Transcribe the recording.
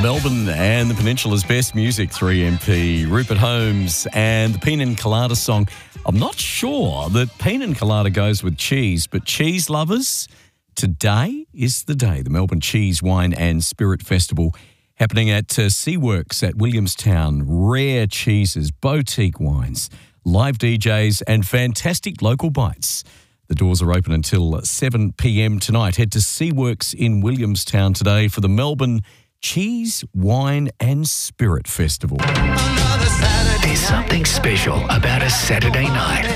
Melbourne and the Peninsula's best music, 3MP, Rupert Holmes and the Pina Colada song. I'm not sure that Pina Colada goes with cheese, but cheese lovers, today is the day. The Melbourne Cheese, Wine and Spirit Festival happening at Seaworks at Williamstown. Rare cheeses, boutique wines, live DJs and fantastic local bites. The doors are open until 7 p.m. tonight. Head to Seaworks in Williamstown today for the Melbourne Cheese, Wine and Spirit Festival. There's something special about a Saturday night.